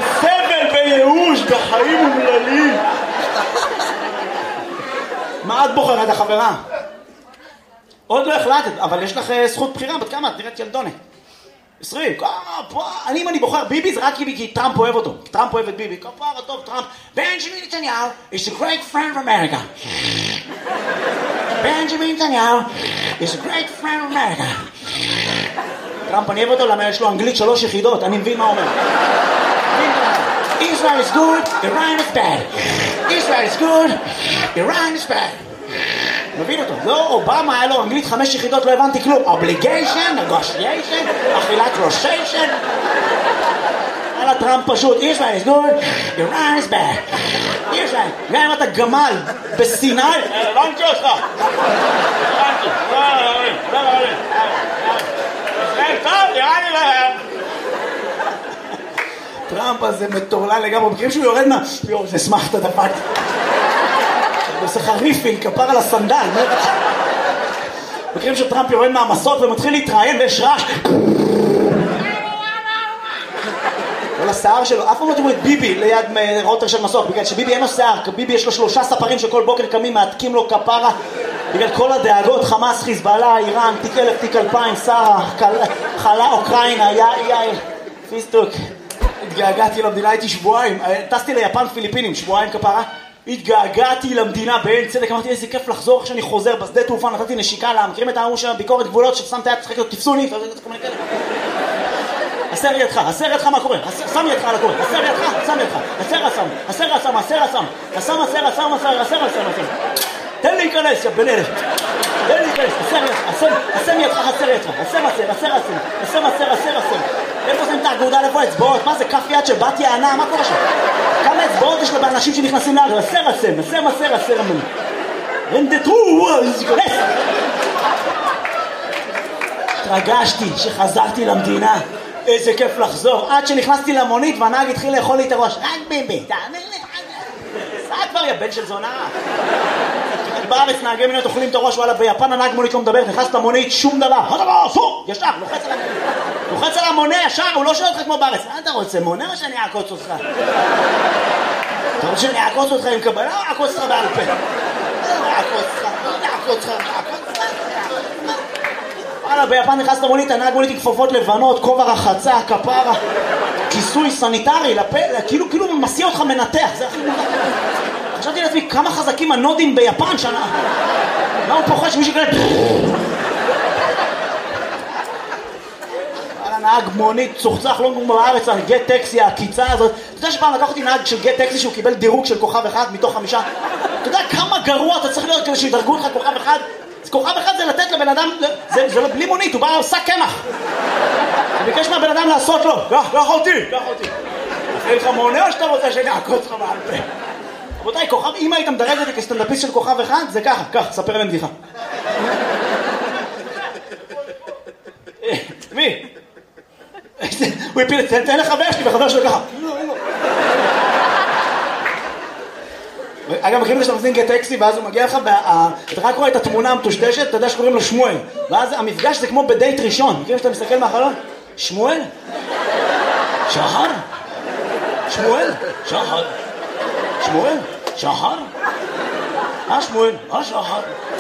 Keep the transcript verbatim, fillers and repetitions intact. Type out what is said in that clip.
בסבל, בייאוש, בחיים אומללים. מה את בוחרת, החברה? עוד לא החלטת, אבל יש לך זכות בחירה, בת כמה? את נראית ילדונת. עשרים, אני אם אני בוחר ביבי זה רק כי טראמפ אוהב אותו. טראמפ אוהב את ביבי, כפרה טוב טראמפ. בנג'מין נתניהו is a great friend of America. בנג'מין נתניהו is a great friend of America. טראמפ אני אוהב אותו למה יש לו אנגלית שלוש יחידות, אני מבין מה אומר. Israel is good, Iran is bad. Israel is good, Iran is bad. מבין אותו. לא, אובמה היה לו אנגלית חמש יחידות, לא הבנתי כלום. Obligation, negotiation, אכילת ראשיישן. היה לה טראמפ פשוט. Israel is good, Iran is bad. Israel, גם אם אתה גמל בסיני, הבנתי אותך. הבנתי. לא, לא, לא, לא. ישראל טוב, נראה לי להם. טראמפ הזה מטורלל לגמרי. מכירים שהוא יורד מה... יואו, זה שמח את הדפת. עושה חריפין, כפר על הסנדל. מכירים שטראמפ יורד מהמסות ומתחיל להתראיין ויש רעש. כל השיער שלו, אף פעם לא תראו את ביבי ליד רוטר של מסוק, בגלל שביבי אין לו שיער, ביבי יש לו שלושה ספרים שכל בוקר קמים, מעתקים לו כפרה, בגלל כל הדאגות, חמאס, חיזבאללה, איראן, תיק אלף, תיק אלפיים, שרה, חלה, אוקראינה, יאיר, פיסטוק. התגעגעתי למדינה, הייתי שבועיים, טסתי ליפן פיליפינים, שבועיים כפרה, התגעגעתי למדינה בעין צדק, אמרתי איזה כיף לחזור איך שאני חוזר בשדה תעופה, נתתי נשיקה לה, מכירים את האמור של ביקורת גבולות ששמת יד, צחק לו, תפסו לי, הסר ידך, הסר ידך מה קורה, שם ידך על הקורא, הסר ידך, שם ידך, הסר הסם, הסר הסם, הסר הסם, הסם הסר הסם, הסר הסר הסם, תן לי להיכנס, יא בן אלף, תן לי להיכנס, הסר ידך, הסם ידך, הסר ידך, הסם הסר, הסר הסם, הסם הסר, הסר הסם, איפה זה עם את האגודה, איפה אצבעות, מה זה כף יד של בת יענה, מה קורה שם? כמה אצבעות יש לו באנשים שנכנסים לארץ, הסר הסם, הסם הסר, הסר הסם, רנדטרו, להיכנס. התרגשתי שחזרתי למדינה. איזה כיף לחזור, עד שנכנסתי למונית והנהג התחיל לאכול לי את הראש. רק ביבי, תאמין לי, סע כבר יא בן של זונה. בארץ נהגי מוניות אוכלים את הראש, וואלה ביפן הנהג מונית לא מדבר, נכנס למונית, שום דבר, ישר, לוחץ על המונה, לוחץ על המונה ישר, הוא לא שואל אותך כמו בארץ. מה אתה רוצה, מונה או שאני אעקוץ אותך? אתה רוצה שאני אעקוץ אותך עם קבלה או אעקוץ אותך בעל פה? אעקוץ אותך, אעקוץ אותך, אעקוץ אותך. וואלה, ביפן נכנס למונית, הנהג מונית עם כפפות לבנות, כובע רחצה, כפרה, כיסוי סניטרי, לפה, כאילו, כאילו מסיע אותך מנתח, זה הכי מונח. חשבתי לעצמי, כמה חזקים הנודים ביפן שנה. מה הוא פוחד שמישהו כאלה... וואלה, נהג מונית, צוחצח, לא כמו בארץ, על גט טקסי, הקיצה הזאת. אתה יודע שפעם לקח אותי נהג של גט טקסי שהוא קיבל דירוג של כוכב אחד מתוך חמישה? אתה יודע כמה גרוע אתה צריך להיות כדי שידרגו לך כוכב אחד? כוכב אחד זה לתת לבן אדם, זה, זה לא בלי מונית, הוא בא לעושה קמח. הוא ביקש מהבן אדם לעשות לו, קח, קח אותי, קח אותי. אחרי לך מונה או שאתה רוצה שאני אעקוץ לך בעל פה? רבותיי, כוכב, אם היית מדרג את זה כסטנדאפיסט של כוכב אחד, זה ככה, קח, ספר להם בדיחה. מי? הוא הפיל, תן לחבר שלי, וחבר שלו ככה. אגב, מכירים שאתה מזין גט טקסי, ואז הוא מגיע לך, אתה רק רואה את התמונה המטושטשת, אתה יודע שקוראים לו שמואל, ואז המפגש זה כמו בדייט ראשון, מכירים שאתה מסתכל מהחלון? שמואל? שחר? שמואל? שחר? שמואל? שחר? אה שמואל? אה שחר?